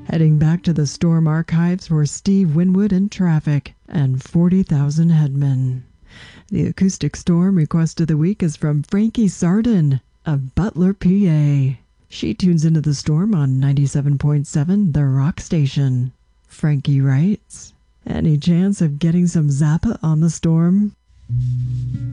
Heading back to the Storm archives were Steve Winwood and Traffic and 40,000 Headmen. The acoustic storm request of the week is from Frankie Sardin of Butler, PA. She tunes into the storm on 97.7 The Rock Station. Frankie writes, "Any chance of getting some Zappa on the storm?"